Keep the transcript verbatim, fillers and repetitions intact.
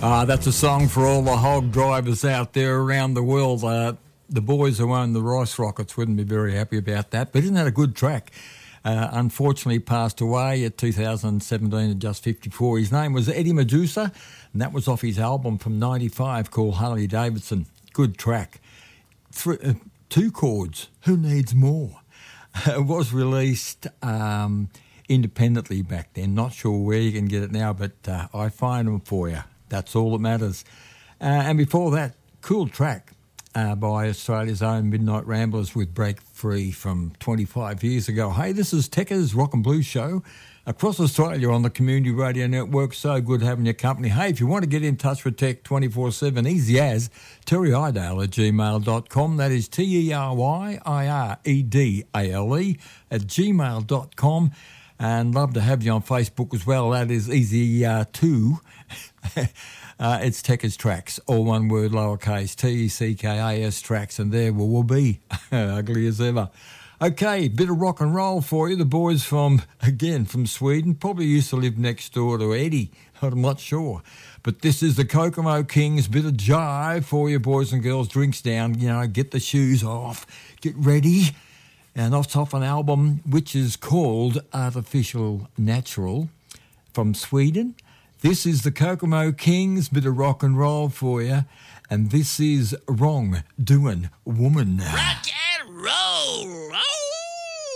Uh, that's a song for all the hog drivers out there around the world. Uh, the boys who own the Rice Rockets wouldn't be very happy about that, but isn't that a good track? Uh, unfortunately passed away at two thousand seventeen at just fifty-four. His name was Eddie Medusa, and that was off his album from ninety-five called Harley Davidson. Good track. Three, uh, two chords. Who needs more? It was released um, independently back then. Not sure where you can get it now, but uh, I find them for you. That's all that matters. Uh, and before that, cool track uh, by Australia's own Midnight Ramblers with Break Free from twenty-five years ago. Hey, this is Tekka's Rock and Blues Show across Australia on the Community Radio Network. So good having your company. Hey, if you want to get in touch with Tech twenty-four seven, easy as Terry Idale at gmail dot com. That is T E R Y I R E D A L E at gmail dot com. And love to have you on Facebook as well. That is easy uh, too. uh, it's Tekka's Tracks, all one word, lowercase, T E C K A S Tracks, and there we will be, ugly as ever. Okay, bit of rock and roll for you. The boys from, again, from Sweden, probably used to live next door to Eddie, I'm not sure. But this is the Kokomo Kings, bit of jive for you boys and girls. Drinks down, you know, get the shoes off, get ready. And off off an album which is called Artificial Natural from Sweden. This is the Kokomo Kings, bit of rock and roll for you. And this is Wrong Doing Woman. Rock